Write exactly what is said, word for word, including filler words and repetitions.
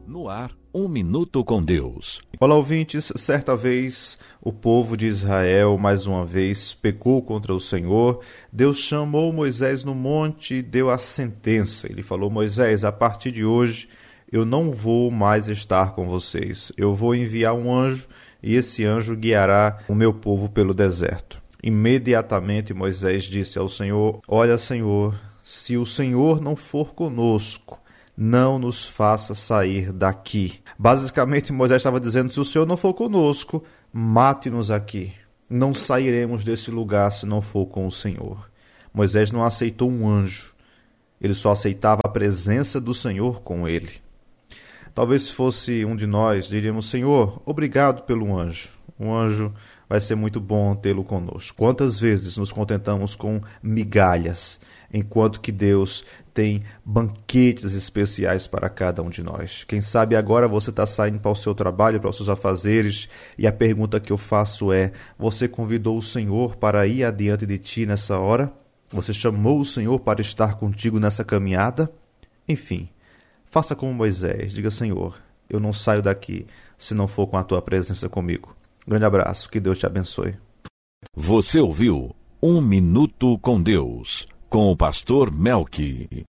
No ar, um minuto com Deus. Olá, ouvintes. Certa vez, o povo de Israel, mais uma vez, pecou contra o Senhor. Deus chamou Moisés no monte e deu a sentença. Ele falou: Moisés, a partir de hoje, eu não vou mais estar com vocês. Eu vou enviar um anjo e esse anjo guiará o meu povo pelo deserto. Imediatamente, Moisés disse ao Senhor: Olha, Senhor, se o Senhor não for conosco, não nos faça sair daqui. Basicamente, Moisés estava dizendo: se o Senhor não for conosco, mate-nos aqui. Não sairemos desse lugar se não for com o Senhor. Moisés não aceitou um anjo. Ele só aceitava a presença do Senhor com ele. Talvez se fosse um de nós, diríamos: Senhor, obrigado pelo anjo. Um anjo vai ser muito bom tê-lo conosco. Quantas vezes nos contentamos com migalhas, enquanto que Deus tem banquetes especiais para cada um de nós. Quem sabe agora você está saindo para o seu trabalho, para os seus afazeres, e a pergunta que eu faço é: você convidou o Senhor para ir adiante de ti nessa hora? Você chamou o Senhor para estar contigo nessa caminhada? Enfim, faça como Moisés. Diga: Senhor, eu não saio daqui se não for com a tua presença comigo. Grande abraço, que Deus te abençoe. Você ouviu Um Minuto com Deus, com o pastor Melqui.